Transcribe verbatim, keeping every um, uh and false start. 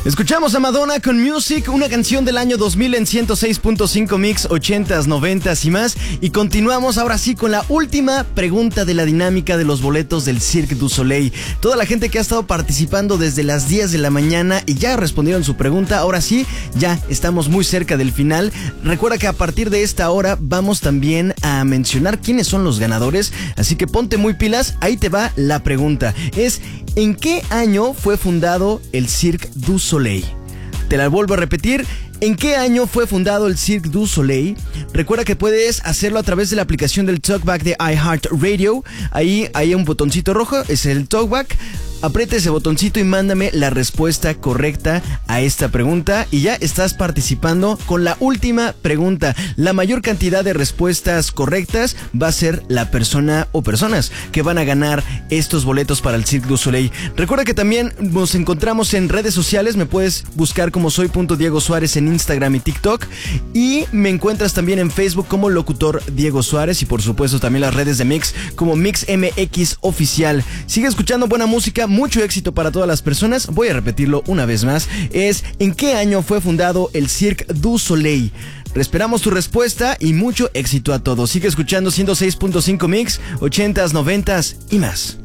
Escuchamos a Madonna con Music, una canción del año dos mil en ciento seis punto cinco Mix, ochentas, noventas y más. Y continuamos ahora sí con la última pregunta de la dinámica de los boletos del Cirque du Soleil. Toda la gente que ha estado participando desde las diez de la mañana y ya respondieron su pregunta, ahora sí, ya estamos muy cerca del final. Recuerda que a partir de esta hora vamos también a mencionar quiénes son los ganadores, así que ponte muy pilas, ahí te va la pregunta. Es, ¿en qué año fue fundado el Cirque du Soleil? Te la vuelvo a repetir. ¿En qué año fue fundado el Cirque du Soleil? Recuerda que puedes hacerlo a través de la aplicación del TalkBack de iHeartRadio. Ahí hay un botoncito rojo, es el TalkBack. Aprieta ese botoncito y mándame la respuesta correcta a esta pregunta y ya estás participando con la última pregunta. La mayor cantidad de respuestas correctas va a ser la persona o personas que van a ganar estos boletos para el Cirque du Soleil. Recuerda que también nos encontramos en redes sociales. Me puedes buscar como soy.diegosuárez en Instagram y TikTok, y me encuentras también en Facebook como Locutor Diego Suárez, y por supuesto también las redes de Mix como Mix M X Oficial. Sigue escuchando buena música. Mucho éxito para todas las personas. Voy a repetirlo una vez más. Es, ¿en qué año fue fundado el Cirque du Soleil? Esperamos tu respuesta y mucho éxito a todos. Sigue escuchando ciento seis punto cinco Mix, ochentas, noventas y más.